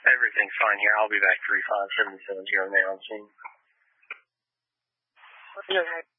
Everything's fine here. I'll be back 35770 now soon. Yeah.